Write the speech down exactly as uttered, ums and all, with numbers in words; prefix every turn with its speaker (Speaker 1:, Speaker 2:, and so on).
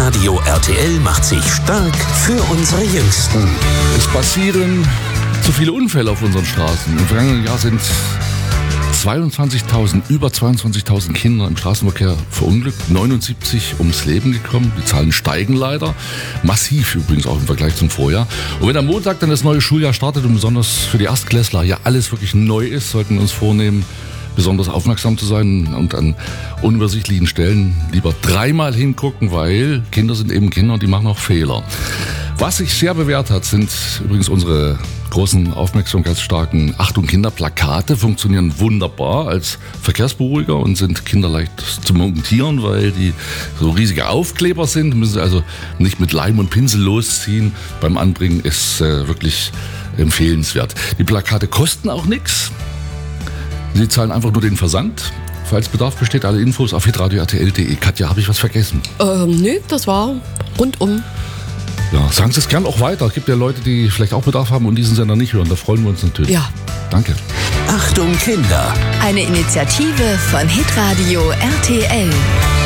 Speaker 1: Hitradio R T L macht sich stark für unsere Jüngsten.
Speaker 2: Es passieren zu viele Unfälle auf unseren Straßen. Im vergangenen Jahr sind zweiundzwanzigtausend, über zweiundzwanzigtausend Kinder im Straßenverkehr verunglückt, neunundsiebzig ums Leben gekommen. Die Zahlen steigen leider, massiv übrigens auch im Vergleich zum Vorjahr. Und wenn am Montag dann das neue Schuljahr startet und besonders für die Erstklässler ja alles wirklich neu ist, sollten wir uns vornehmen, besonders aufmerksam zu sein und an unübersichtlichen Stellen lieber dreimal hingucken, weil Kinder sind eben Kinder und die machen auch Fehler. Was sich sehr bewährt hat, sind übrigens unsere großen, aufmerksamkeitsstarken Achtung Kinder-Plakate, funktionieren wunderbar als Verkehrsberuhiger und sind kinderleicht zu montieren, weil die so riesige Aufkleber sind, müssen sie also nicht mit Leim und Pinsel losziehen. Beim Anbringen ist äh, wirklich empfehlenswert. Die Plakate kosten auch nichts. Sie zahlen einfach nur den Versand. Falls Bedarf besteht, alle Infos auf hitradio punkt r t l punkt d e. Katja, habe ich was vergessen?
Speaker 3: Ähm, nö, das war rundum.
Speaker 2: Ja, sagen Sie es gern auch weiter. Es gibt ja Leute, die vielleicht auch Bedarf haben und diesen Sender nicht hören. Da freuen wir uns natürlich.
Speaker 3: Ja.
Speaker 2: Danke.
Speaker 1: Achtung Kinder!
Speaker 4: Eine Initiative von Hitradio R T L.